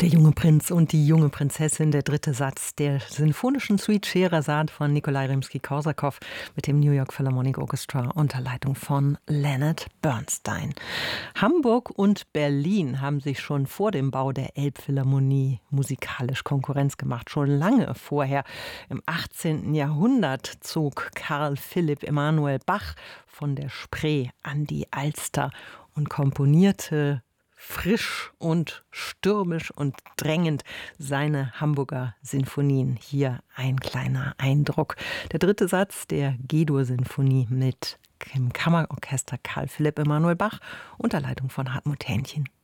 Der junge Prinz und die junge Prinzessin, der dritte Satz der sinfonischen Suite Scheherazade von Nikolai Rimski-Korsakow mit dem New York Philharmonic Orchestra unter Leitung von Leonard Bernstein. Hamburg und Berlin haben sich schon vor dem Bau der Elbphilharmonie musikalisch Konkurrenz gemacht. Schon lange vorher, im 18. Jahrhundert, zog Karl Philipp Emanuel Bach von der Spree an die Alster und komponierte frisch und stürmisch und drängend seine Hamburger Sinfonien. Hier ein kleiner Eindruck. Der dritte Satz der G-Dur-Sinfonie mit dem Kammerorchester Karl Philipp Emanuel Bach unter Leitung von Hartmut Hähnchen.